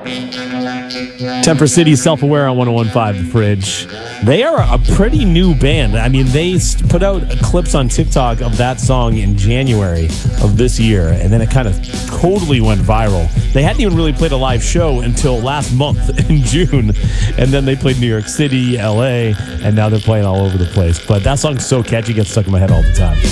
Temper City, Self-Aware on 101.5 The Fridge. They are a pretty new band. I mean, they put out clips on TikTok of that song in January of this year, and then it kind of totally went viral. They hadn't even really played a live show until last month in June, and then they played New York City, LA, and now they're playing all over the place. But that song's so catchy, it gets stuck in my head all the time.